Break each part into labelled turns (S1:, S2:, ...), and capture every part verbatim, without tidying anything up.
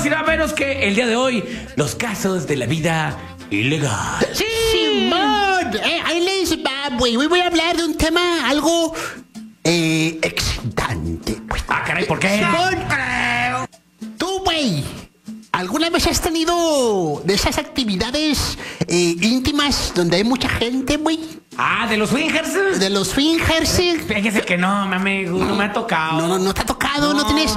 S1: más y nada menos que el día de hoy, los casos de la vida ilegal.
S2: ¡Sí! Simón, eh, ahí les va, güey. Hoy voy a hablar de un tema algo eh, excitante.
S1: Ah, caray, ¿por qué?
S2: Simón, tú, güey, ¿alguna vez has tenido de esas actividades eh, íntimas donde hay mucha gente, güey?
S1: Ah, ¿de los swingers?
S2: De los swingers.
S1: Fíjese que no, mi amigo, no me ha tocado.
S2: No, no, no te ha tocado, no, no tienes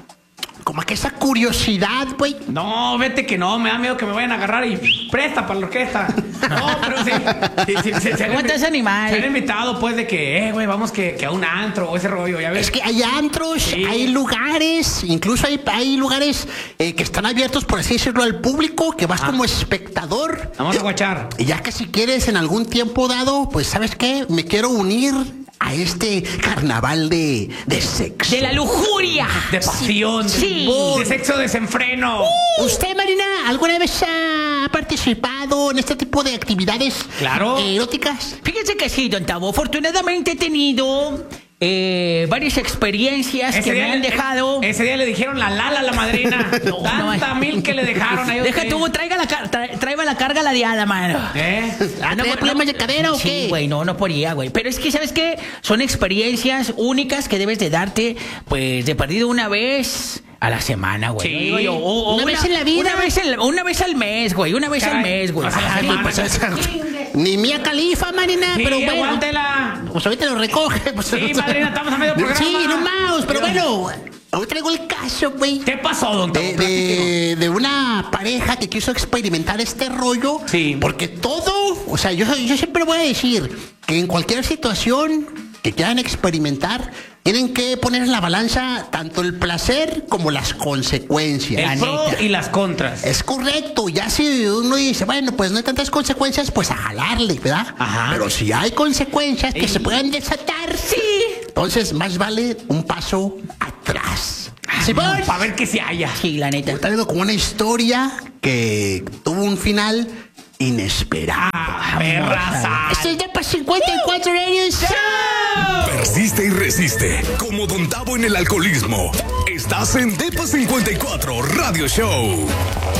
S2: como que esa curiosidad, güey.
S1: No, vete que no, me da miedo que me vayan a agarrar y presta para la orquesta. No, pero sí. sí, sí, sí se
S3: ¿Cuántos animales?
S1: Se han invitado, pues, de que, eh, güey, vamos que, que a un antro o ese rollo, ya ves.
S2: Es que hay antros,
S1: Sí.
S2: hay lugares, incluso hay, hay lugares eh, que están abiertos, por así decirlo, al público, que vas
S1: Ah.
S2: como espectador.
S1: Vamos a guachar.
S2: Y ya que si quieres en algún tiempo dado, pues, ¿sabes qué? Me quiero unir a este carnaval de, de sexo.
S3: De la lujuria.
S1: De pasión.
S3: Sí.
S1: De sexo desenfreno.
S2: ¿Usted, Marina, alguna vez ha participado en este tipo de actividades
S1: Claro.
S2: eróticas?
S3: Fíjense que sí, don Tavo. Afortunadamente he tenido eh, varias experiencias que me han
S1: le-
S3: dejado.
S1: Ese día le dijeron la lala a la madrina.
S3: No,
S1: Tanta
S3: no,
S1: mil que le dejaron ahí.
S3: Deja
S1: usted.
S3: tú, traiga la, car- tra- traiga la carga la diada, mano.
S1: ¿Eh?
S2: ¿Ah, ¿Tiene problemas de cadera o
S3: Sí,
S2: qué?
S3: güey, no, no podía, güey. Pero es que, ¿sabes qué? Son experiencias únicas que debes de darte, pues, de perdido una vez a la semana, güey.
S1: Sí.
S3: ¿no? Digo yo, o- o
S2: Una vez en la vida.
S3: Una vez, en la- una vez al mes, güey. Una vez
S1: Caray,
S3: al mes, güey.
S1: o sea, la
S3: Ah,
S1: semana.
S3: pues,
S2: Pues, ni Mía Califa, Marina,
S1: Sí,
S2: pero bueno.
S1: aguántela.
S2: Pues ahorita lo recoge. Pues,
S1: Sí, madrina, estamos a medio programa.
S2: Sí, no más, pero bueno, ahorita traigo el caso, güey.
S1: ¿Qué pasó, don Tavo?
S2: De, de, de una pareja que quiso experimentar este rollo.
S1: Sí.
S2: Porque todo, o sea, yo, yo siempre voy a decir que en cualquier situación que quieran experimentar, tienen que poner en la balanza tanto el placer como las consecuencias.
S1: El pro
S3: neta.
S1: y las contras.
S2: Es correcto, ya si uno dice, bueno, pues no hay tantas consecuencias, pues a jalarle, ¿verdad?
S1: Ajá.
S2: Pero si hay consecuencias que
S1: Ey.
S2: se puedan desatar, sí. Entonces, más vale un paso atrás. ¿Sí,
S1: Para
S2: pues?
S1: ver qué se haya.
S3: Sí, la neta.
S2: Está viendo como una historia que tuvo un final inesperado.
S1: Ah, perraza.
S2: Esto es de Depa cincuenta y cuatro años.
S4: Persiste y resiste. Como Don Tavo en el alcoholismo. Estás en Depa cincuenta y cuatro Radio Show.